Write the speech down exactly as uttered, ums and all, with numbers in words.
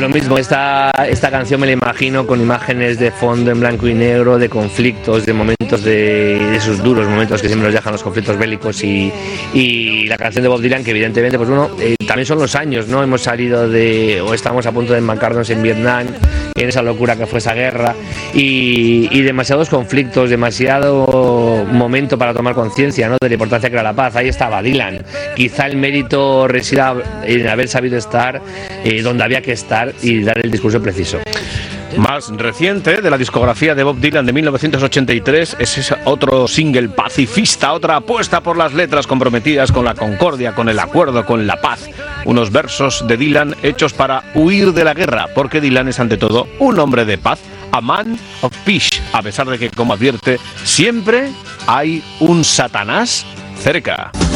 lo mismo, esta, esta canción me la imagino con imágenes de fondo en blanco y negro, de conflictos, de momentos de, de esos duros momentos que siempre nos dejan los conflictos bélicos y, y la canción de Bob Dylan, que evidentemente, pues bueno, eh, también son los años, ¿no? Hemos salido de, o estamos a punto de embarcarnos en Vietnam, en esa locura que fue esa guerra, y, y demasiados conflictos, demasiado momento para tomar conciencia, ¿no?, de la importancia que era la paz. Ahí estaba Dylan. Quizá el mérito resida en haber sabido estar eh, donde había que estar y dar el discurso preciso. Más reciente de la discografía de Bob Dylan de mil novecientos ochenta y tres es ese otro single pacifista, otra apuesta por las letras comprometidas con la concordia, con el acuerdo, con la paz. Unos versos de Dylan hechos para huir de la guerra, porque Dylan es ante todo un hombre de paz, a man of peace, a pesar de que, como advierte, siempre hay un Satanás cerca.